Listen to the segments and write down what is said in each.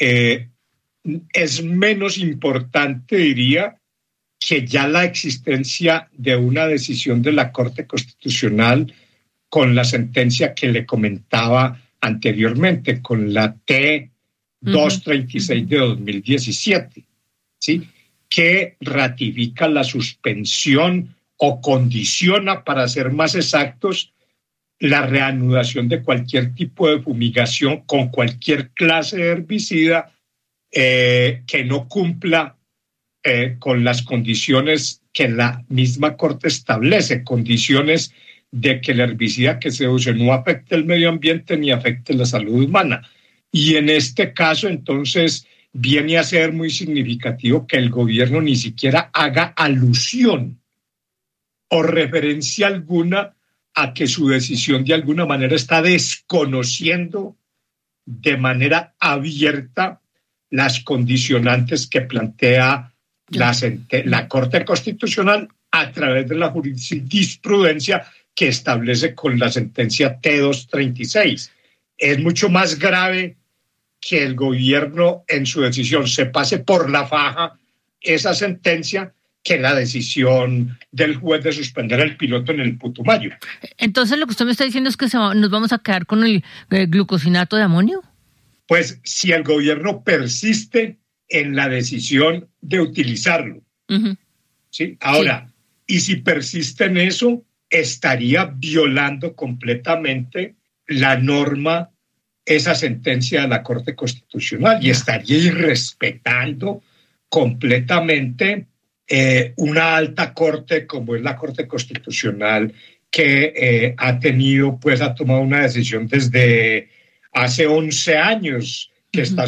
es menos importante, diría, que ya la existencia de una decisión de la Corte Constitucional con la sentencia que le comentaba anteriormente, con la T-236 de 2017, ¿sí? Que ratifica la suspensión o condiciona, para ser más exactos, la reanudación de cualquier tipo de fumigación con cualquier clase de herbicida que no cumpla con las condiciones que la misma Corte establece, condiciones de que el herbicida que se use no afecte el medio ambiente ni afecte la salud humana. Y en este caso, entonces, viene a ser muy significativo que el gobierno ni siquiera haga alusión o referencia alguna a que su decisión de alguna manera está desconociendo de manera abierta las condicionantes que plantea la Corte Constitucional a través de la jurisprudencia que establece con la sentencia T-236. Es mucho más grave que el gobierno en su decisión se pase por la faja esa sentencia que la decisión del juez de suspender el piloto en el Putumayo. Entonces lo que usted me está diciendo es que nos vamos a quedar con el glucosinato de amonio. Pues si el gobierno persiste en la decisión de utilizarlo. ¿Sí? Ahora, sí. Y si persiste en eso, estaría violando completamente la norma, esa sentencia de la Corte Constitucional, y estaría irrespetando completamente una alta corte como es la Corte Constitucional, que ha tomado una decisión desde hace 11 años que están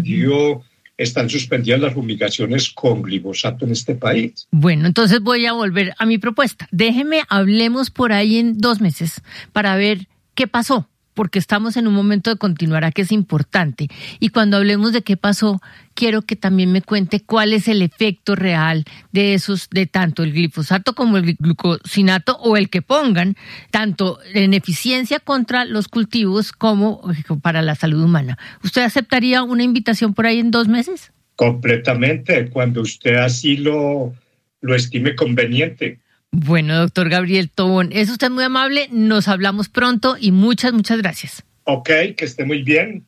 suspendidas las fumigaciones con glifosato en este país. Bueno, entonces voy a volver a mi propuesta. Hablemos por ahí en 2 meses para ver qué pasó, porque estamos en un momento de continuar, que es importante. Y cuando hablemos de qué pasó, quiero que también me cuente cuál es el efecto real de tanto el glifosato como el glucosinato, o el que pongan, tanto en eficiencia contra los cultivos como para la salud humana. ¿Usted aceptaría una invitación por ahí en 2 meses? Completamente, cuando usted así lo estime conveniente. Bueno, doctor Gabriel Tobón, es usted muy amable, nos hablamos pronto y muchas gracias. Ok, que esté muy bien.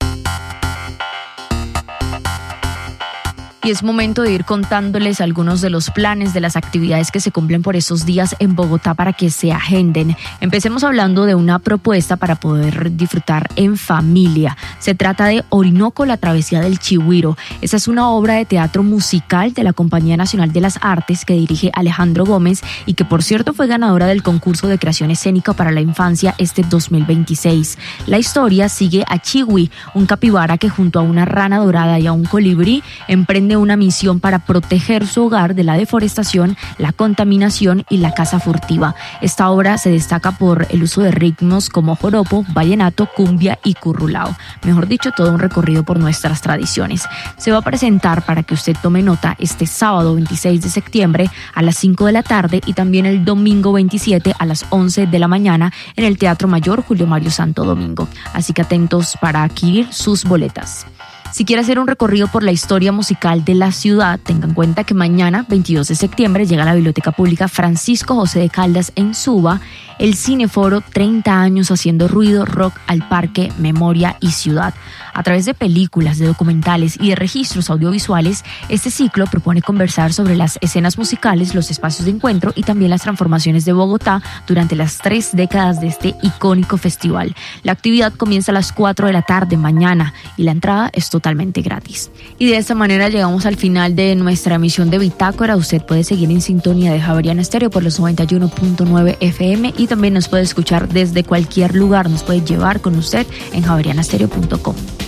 Y es momento de ir contándoles algunos de los planes de las actividades que se cumplen por estos días en Bogotá para que se agenden. Empecemos hablando de una propuesta para poder disfrutar en familia. Se trata de Orinoco, la travesía del Chigüiro. Esa es una obra de teatro musical de la Compañía Nacional de las Artes que dirige Alejandro Gómez y que, por cierto, fue ganadora del concurso de creación escénica para la infancia 2026. La historia sigue a Chiwi, un capibara que junto a una rana dorada y a un colibrí emprende una misión para proteger su hogar de la deforestación, la contaminación y la caza furtiva. Esta obra se destaca por el uso de ritmos como joropo, vallenato, cumbia y currulao. Mejor dicho, todo un recorrido por nuestras tradiciones. Se va a presentar, para que usted tome nota, este sábado 26 de septiembre a las 5 de la tarde y también el domingo 27 a las 11 de la mañana en el Teatro Mayor Julio Mario Santo Domingo. Así que atentos para adquirir sus boletas. Si quiere hacer un recorrido por la historia musical de la ciudad, tenga en cuenta que mañana, 22 de septiembre, llega a la Biblioteca Pública Francisco José de Caldas en Suba el Cineforo 30 años haciendo ruido, rock al parque, memoria y ciudad. A través de películas, de documentales y de registros audiovisuales, este ciclo propone conversar sobre las escenas musicales, los espacios de encuentro y también las transformaciones de Bogotá durante las 3 décadas de este icónico festival. La actividad comienza a las 4 de la tarde mañana y la entrada es totalmente gratis. Y de esta manera llegamos al final de nuestra emisión de Bitácora. Usted puede seguir en sintonía de Javeriana Estéreo por los 91.9 FM y también nos puede escuchar desde cualquier lugar. Nos puede llevar con usted en javerianastereo.com.